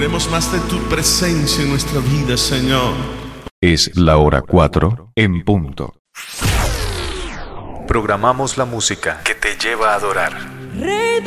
Queremos más de tu presencia en nuestra vida, Señor. Es la hora 4 en punto. Programamos la música que te lleva a adorar.